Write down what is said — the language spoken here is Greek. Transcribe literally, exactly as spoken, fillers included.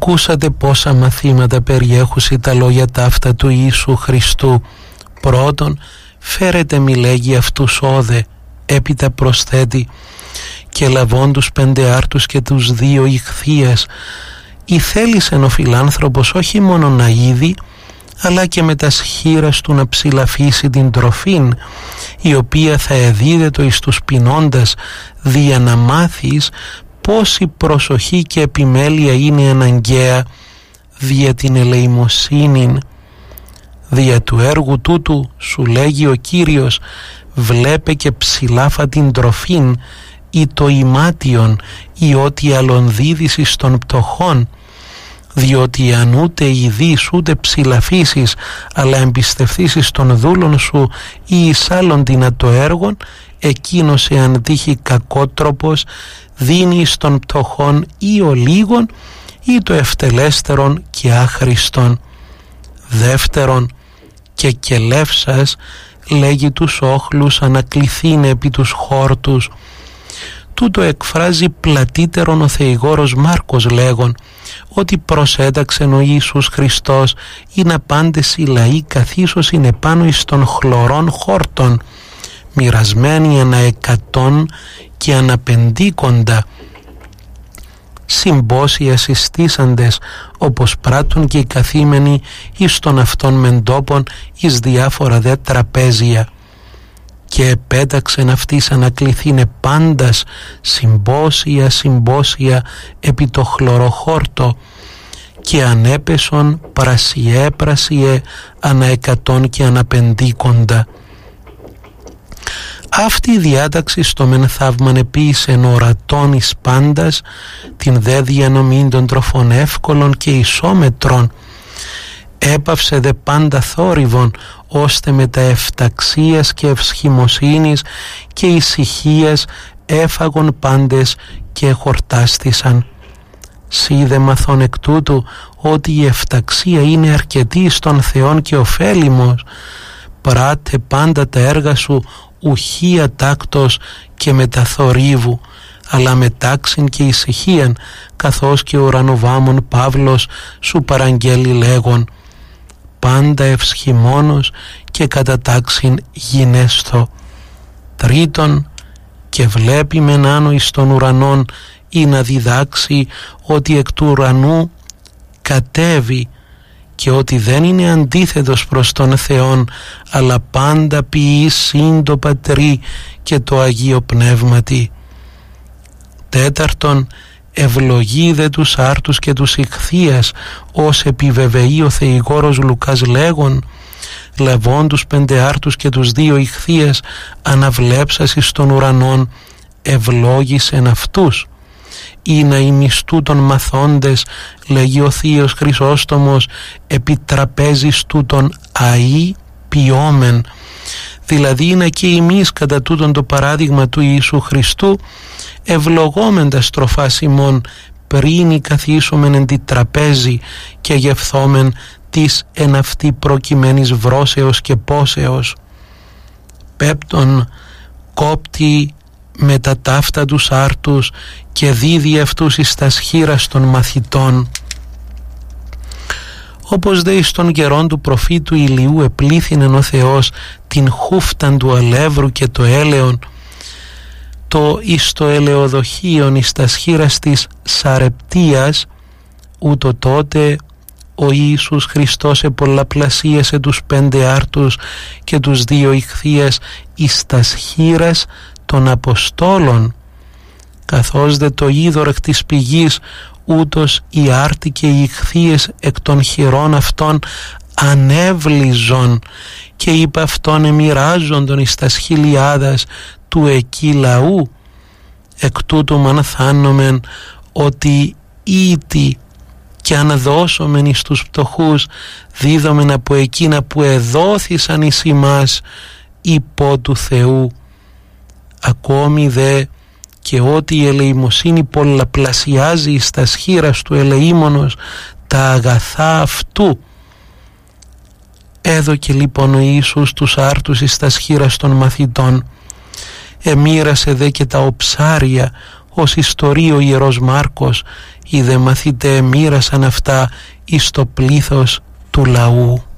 Ακούσατε πόσα μαθήματα περιέχουσι τα λόγια ταύτα του Ιησού Χριστού. Πρώτον, φέρετε μη λέγει αυτούς όδε, έπειτα προσθέτει, και λαβών τους πέντε άρτους και τους δύο ιχθύες, ή θέλησεν ο φιλάνθρωπος όχι μόνο να είδει, αλλά και με τα σχήρας του να ψηλαφίσει την τροφήν, η οποία θα εδίδετο εις τους πεινώντας, δια να μάθεις πόση προσοχή και επιμέλεια είναι αναγκαία δια την ελεημοσύνην. Δια του έργου τούτου σου λέγει ο Κύριος, βλέπε και ψηλάφα την τροφήν ή το ημάτιον ή ό,τι αλλονδίδεις εις των πτωχών, διότι αν ούτε ειδείς ούτε ψηλαφίσεις, αλλά εμπιστευθείς των δούλων σου ή εις άλλον την το έργον, εκείνος εάν δείχει κακότροπος δίνει εις των πτωχών ή ο λίγον ή το ευτελέστερον και άχρηστον. Δεύτερον, και κελεύσας λέγει τους όχλους ανακληθήνε επί τους χόρτους. Τούτο εκφράζει πλατύτερον ο Θεηγόρος Μάρκος λέγον, ότι προσέταξεν ο Ιησούς Χριστός είναι πάντες οι λαοί καθίσως είναι πάνω εις των χλωρών χόρτων, μοιρασμένοι ανά εκατόν και αναπεντήκοντα, συμπόσια συστήσαντες, όπως πράττουν και οι καθήμενοι εις των αυτών μεντόπων εις διάφορα δε τραπέζια. Και επέταξεν αυτής ανακληθήνε πάντας συμπόσια συμπόσια επί το χλωροχόρτο, και ανέπεσον πρασιέ πρασιέ ανά εκατόν και αναπεντήκοντα. Αυτή η διάταξη στο μεν θαύμαν επίησεν ορατών εις πάντας, την δε διανομήν των τροφών εύκολων και ισόμετρων. Έπαυσε δε πάντα θόρυβον, ώστε με τα εφταξίας και ευσχημοσύνης και ησυχίας έφαγον πάντες και χορτάστησαν. Σύ δε μαθών εκ τούτου ότι η εφταξία είναι αρκετή στον Θεόν και ωφέλιμος. Πράτε πάντα τα έργα σου ουχή ατάκτος και με τα θορύβου, αλλά με τάξιν και ησυχίαν, καθώς και ο ουρανοβάμων Παύλος σου παραγγέλει λέγον, πάντα ευσχημόνος και κατά τάξιν γινέσθω. Τρίτον, και βλέπει μεν άνω εις των ουρανών ή να διδάξει ότι εκ του ουρανού κατέβει και ότι δεν είναι αντίθετος προς τον Θεόν, αλλά πάντα ποιεί συν το Πατρί και το Αγίο Πνεύματι. Τέταρτον, ευλογεί δε τους άρτους και τους ιχθείας, ως επιβεβαιεί ο Θεηγόρος Λουκάς λέγον, λαβών τους πέντε άρτους και τους δύο ιχθείας αναβλέψας εις των ουρανών, ευλόγησεν αυτούς. Ή να ημις τούτων μαθόντες, λέγει ο Θείος Χρυσόστομος, επί τραπέζης τούτων αΐ ποιόμεν. Δηλαδή είναι και εμείς κατά τούτον το παράδειγμα του Ιησού Χριστού, ευλογόμεν τα στροφάς ημών πριν καθίσομεν εν τη τραπέζη και γευθόμεν της εν αυτή προκειμένης βρώσεως και πόσεως. Πέπτον, κόπτει με τα ταύτα τους άρτους και δίδει αυτούς εις τα σχήρας των μαθητών. Όπως δε εις των καιρών του προφήτου Ηλιού επλήθυνεν ο Θεός την χούφταν του αλεύρου και το έλεον, το εις το ελαιοδοχείον εις τα σχήρας της Σαρεπτίας, ούτω τότε ο Ιησούς Χριστός επολαπλασίασε τους πέντε άρτους και τους δύο ιχθείας εις τα σχήρας των Αποστόλων, καθώς δε το είδωρ εκ της πηγής, ούτως οι άρτοι και οι ιχθείες εκ των χειρών αυτών ανέβλιζον, και είπε αυτόν εμοιράζοντον εις τα χιλιάδας του εκεί λαού. Εκ τούτου μανθάνομεν ότι ήτι και αν δώσομεν εις τους πτωχούς, δίδομεν από εκείνα που εδόθησαν εις ημάς υπό του Θεού. Ακόμη δε και ότι η ελεημοσύνη πολλαπλασιάζει εις τα σχήρας του ελεήμονος τα αγαθά αυτού. Έδωκε λοιπόν ο Ιησούς τους άρτους εις τα σχήρας των μαθητών. Εμοίρασε δε και τα οψάρια, ως ιστορεί ο Ιερός Μάρκος, οι δε μαθηταί μοίρασαν αυτά εις το πλήθος του λαού.